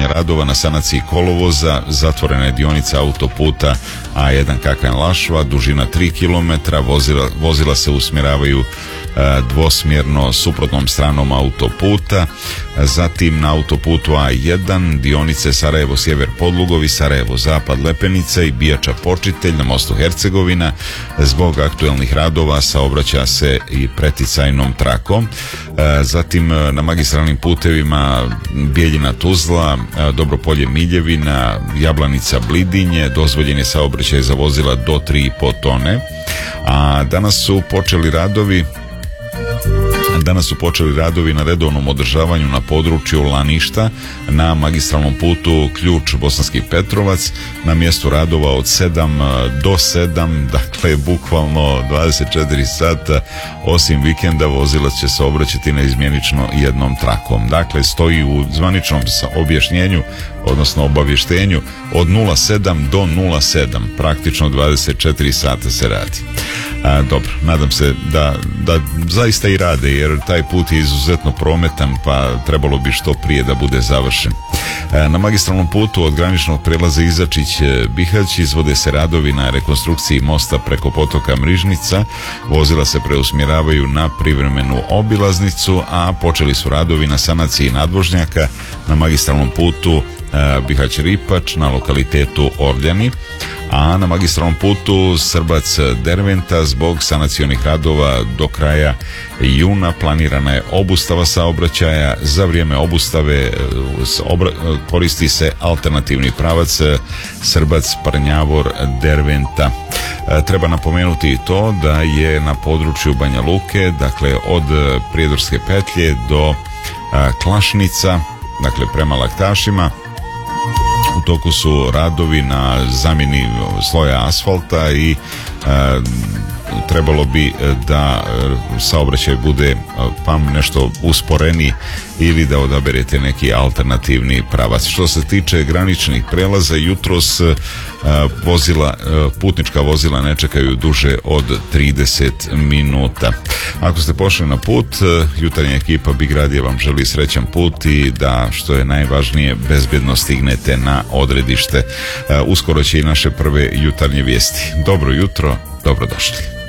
započinjanje radova na sanaciji kolovoza, zatvorena je dionica autoputa A1 Kakanj-Lašva, dužina 3 km, vozila se usmjeravaju dvosmjerno suprotnom stranom autoputa. Zatim na autoputu A1 dionice Sarajevo sjever Podlugovi, Sarajevo zapad Lepenice i Bijača Počitelj na mostu Hercegovina. Zbog aktuelnih radova saobraća se i preticajnom trakom. Zatim na magistralnim putevima Bijeljina Tuzla, Dobropolje Miljevina, Jablanica Blidinje dozvoljen je saobraćaj za vozila do 3,5 tone. A danas su počeli radovi na redovnom održavanju na području Laništa na magistralnom putu Ključ Bosanski Petrovac na mjestu radova od 7 do 7, dakle bukvalno 24 sata, osim vikenda vozila će se obraćati neizmjenično jednom trakom. Dakle, stoji u zvaničnom objašnjenju, odnosno obavještenju od 07 do 07, praktično 24 sata se radi. Dobro, nadam se da zaista i rade, jer taj put je izuzetno prometan, pa trebalo bi što prije da bude završen. Na magistralnom putu od graničnog prijelaza Izačić-Bihać izvode se radovi na rekonstrukciji mosta preko potoka Mrižnica. Vozila se preusmjeravaju na privremenu obilaznicu, a počeli su radovi na sanaciji nadvožnjaka na magistralnom putu Bihać-Ripač na lokalitetu Orljani, a na magistralnom putu Srbac-Derventa zbog sanacionih radova do kraja juna planirana je obustava saobraćaja. Za vrijeme obustave koristi se alternativni pravac Srbac-Prnjavor-Derventa. Treba napomenuti i to da je na području Banja Luke, dakle od Prijedorske petlje do Klašnica, dakle prema Laktašima, u toku su radovi na zamjeni sloja asfalta i trebalo bi da saobraćaj bude nešto usporeniji ili da odaberete neki alternativni pravac. Što se tiče graničnih prelaza, jutros putnička vozila ne čekaju duže od 30 minuta. Ako ste pošli na put, jutarnja ekipa Big Radija vam želi srećan put i da, što je najvažnije, bezbjedno stignete na odredište. Uskoro će i naše prve jutarnje vijesti. Dobro jutro, dobrodošli.